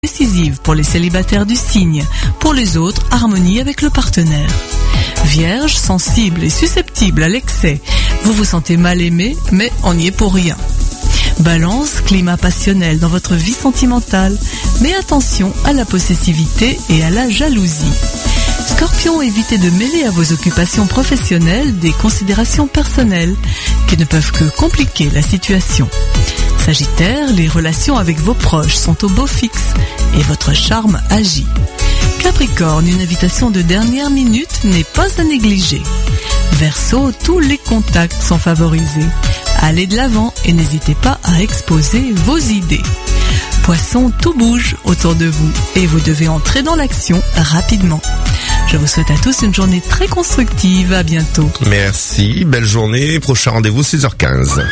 décisive pour les célibataires du signe. Pour les autres, harmonie avec le partenaire. Vierge, sensible et susceptible à l'excès. Vous vous sentez mal aimé, mais on n'y est pour rien. Balance, climat passionnel dans votre vie sentimentale, mais attention à la possessivité et à la jalousie. Scorpion, évitez de mêler à vos occupations professionnelles des considérations personnelles qui ne peuvent que compliquer la situation. Sagittaire, les relations avec vos proches sont au beau fixe et votre charme agit. Capricorne, une invitation de dernière minute n'est pas à négliger. Verseau, tous les contacts sont favorisés. Allez de l'avant et n'hésitez pas à exposer vos idées. Poisson, tout bouge autour de vous et vous devez entrer dans l'action rapidement. Je vous souhaite à tous une journée très constructive. À bientôt. Merci, belle journée. Prochain rendez-vous 6h15.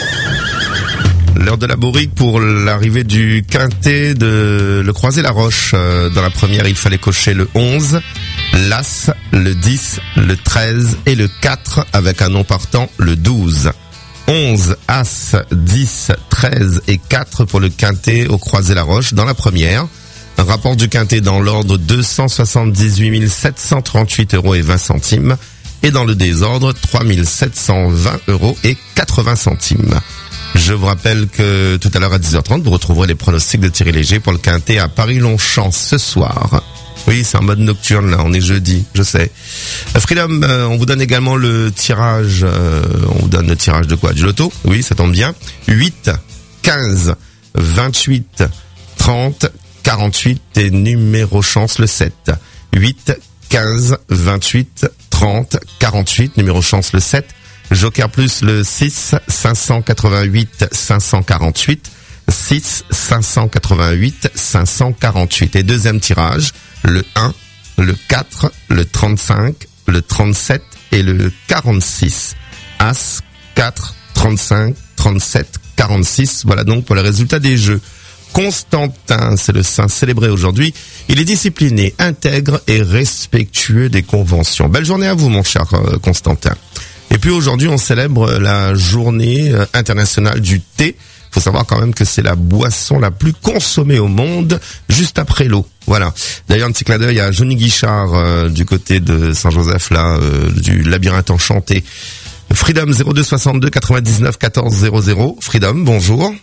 L'heure de la bourrique pour l'arrivée du quintet de le Croisé-la-Roche. Dans la première, il fallait cocher le 11, l'As, le 10, le 13 et le 4 avec un nom partant, le 12. 11, As, 10, 13 et 4 pour le quintet au Croisé-la-Roche dans la première. Un rapport du quintet dans l'ordre 278 738 € et 20 centimes. Et dans le désordre, 3 720 € et 80 centimes. Je vous rappelle que tout à l'heure à 10h30, vous retrouverez les pronostics de Thierry Léger pour le quintet à Paris-Longchamp ce soir. Oui, c'est en mode nocturne là, on est jeudi, je sais. Freedom, on vous donne également le tirage, on vous donne le tirage de quoi? Du loto? Oui, ça tombe bien. 8, 15, 28, 30, 48 et numéro chance le 7. 8, 15, 28, 30, 48, numéro chance le 7. Joker plus le 6, 588, 548. 6, 588, 548. Et deuxième tirage, le 1, le 4, le 35, le 37 et le 46. As, 4, 35, 37, 46. Voilà donc pour le résultat des jeux. Constantin, c'est le saint célébré aujourd'hui. Il est discipliné, intègre et respectueux des conventions. Belle journée à vous, mon cher Constantin. Et puis aujourd'hui, on célèbre la journée internationale du thé. Faut savoir quand même que c'est la boisson la plus consommée au monde, juste après l'eau. Voilà. D'ailleurs, un petit clin d'œil à Johnny Guichard du côté de Saint-Joseph, là, du labyrinthe enchanté. Freedom 02 62 99 14 00. Freedom, bonjour.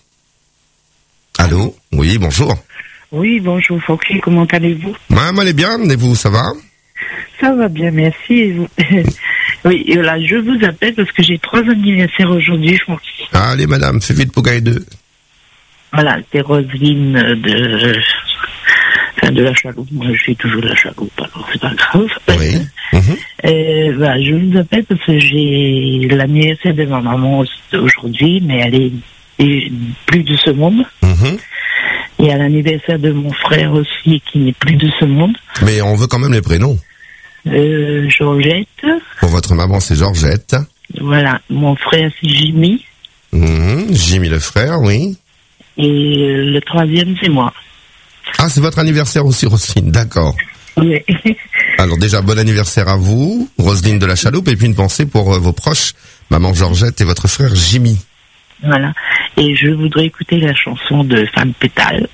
Allô? Oui, bonjour. Oui, bonjour, Fauquier, comment allez-vous? Moi, elle est bien, et vous, ça va? Ça va bien, merci. Et vous? Oui, là, je vous appelle parce que j'ai 3 anniversaires aujourd'hui, Fauquier. Allez, madame, fais vite pour gagner 2. Voilà, c'est Roselyne de la Chaloupe. Moi, je suis toujours de la Chaloupe, alors c'est pas grave. Oui. Je vous appelle parce que j'ai l'anniversaire de ma maman aujourd'hui, mais elle est plus de ce monde. Il y a l'anniversaire de mon frère aussi qui n'est plus de ce monde. Mais on veut quand même les prénoms. Georgette. Pour votre maman, c'est Georgette. Voilà. Mon frère, c'est Jimmy. Jimmy le frère, oui. Et le 3e, c'est moi. Ah, c'est votre anniversaire aussi, Roselyne. D'accord. Oui. Alors déjà, bon anniversaire à vous, Roselyne de la Chaloupe, et puis une pensée pour vos proches, maman Georgette et votre frère Jimmy. Voilà. Et je voudrais écouter la chanson de Fan Pétale.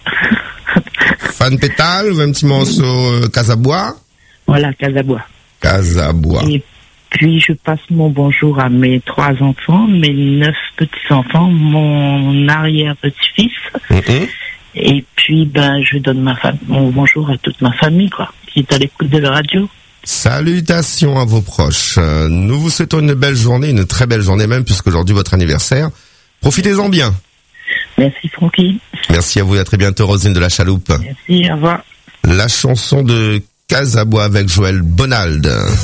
Fan Pétale, ou un petit morceau Casabois? Voilà, Casabois. Casabois. Et puis, je passe mon bonjour à mes 3 enfants, mes 9 petits-enfants, mon arrière-petit-fils. Et puis, je donne mon bonjour à toute ma famille, quoi, qui est à l'écoute de la radio. Salutations à vos proches. Nous vous souhaitons une belle journée, une très belle journée même, puisqu'aujourd'hui votre anniversaire. Profitez-en bien. Merci, Francky. Merci à vous et à très bientôt, Roselyne de la Chaloupe. Merci, au revoir. La chanson de Casabois avec Joël Bonald.